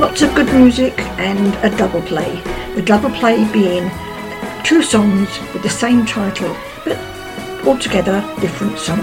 Lots of good music and a double play. The double play being 2 songs with the same title, but altogether different songs.